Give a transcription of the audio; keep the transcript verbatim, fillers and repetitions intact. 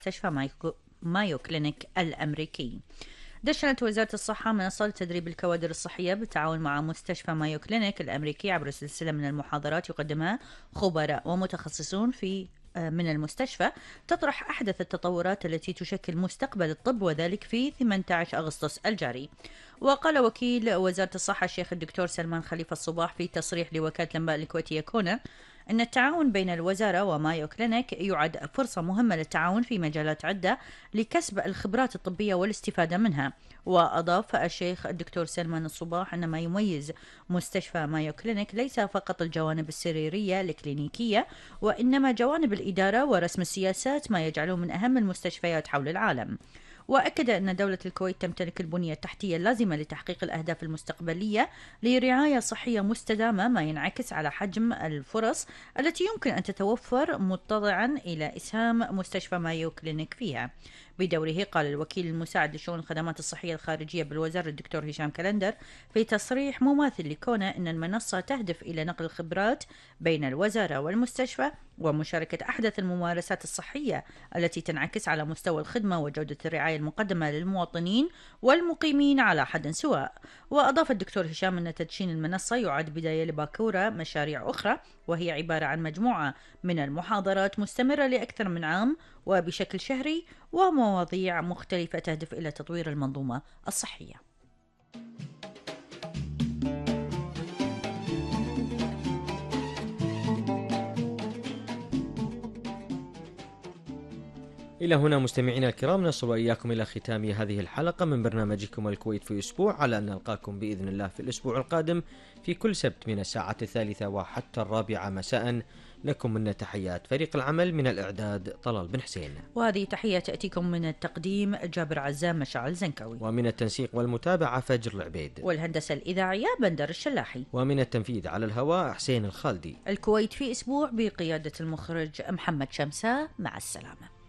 مستشفى مايو كلينيك الأمريكي. دشنت وزارة الصحة منصة لتدريب الكوادر الصحية بالتعاون مع مستشفى مايو كلينيك الأمريكي عبر سلسلة من المحاضرات يقدمها خبراء ومتخصصون في من المستشفى تطرح أحدث التطورات التي تشكل مستقبل الطب، وذلك في ثمانية عشر أغسطس الجاري. وقال وكيل وزارة الصحة الشيخ الدكتور سلمان خليفة الصباح في تصريح لوكالة الأنباء الكويتية كونا أن التعاون بين الوزارة ومايو كلينيك يعد فرصة مهمة للتعاون في مجالات عدة لكسب الخبرات الطبية والاستفادة منها. وأضاف الشيخ الدكتور سلمان الصباح أن ما يميز مستشفى مايو كلينيك ليس فقط الجوانب السريرية الكلينيكية، وإنما جوانب الإدارة ورسم السياسات، ما يجعله من أهم المستشفيات حول العالم. وأكد أن دولة الكويت تمتلك البنية التحتية اللازمة لتحقيق الأهداف المستقبلية لرعاية صحية مستدامة، ما ينعكس على حجم الفرص التي يمكن أن تتوفر متضعا إلى إسهام مستشفى مايو كلينيك فيها. بدوره قال الوكيل المساعد لشؤون الخدمات الصحية الخارجية بالوزارة الدكتور هشام كلندر في تصريح مماثل لكونه أن المنصة تهدف إلى نقل الخبرات بين الوزارة والمستشفى ومشاركة أحدث الممارسات الصحية التي تنعكس على مستوى الخدمة وجودة الرعاية المقدمة للمواطنين والمقيمين على حد سواء. وأضاف الدكتور هشام أن تدشين المنصة يعد بداية لباكورة مشاريع أخرى، وهي عبارة عن مجموعة من المحاضرات مستمرة لأكثر من عام وبشكل شهري ومواضيع مختلفة تهدف إلى تطوير المنظومة الصحية. إلى هنا مستمعينا الكرام نصل وإياكم إلى ختام هذه الحلقة من برنامجكم الكويت في أسبوع، على أن نلقاكم بإذن الله في الأسبوع القادم في كل سبت من الساعة الثالثة وحتى الرابعة مساء. لكم منا تحيات فريق العمل، من الإعداد طلال بن حسين، وهذه تحية تأتيكم من التقديم جابر عزام مشعل زنكوي، ومن التنسيق والمتابعة فجر العبيد، والهندسة الإذاعية بندر الشلاحي، ومن التنفيذ على الهواء حسين الخالدي. الكويت في أسبوع بقيادة المخرج محمد شمسة. مع السلامة.